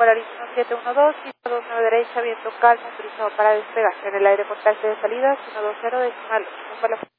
Polaris 1712, pista 29 derecha, viento calmo, autorizado para despegar. En el aire con taxi de salida, 120 decimal,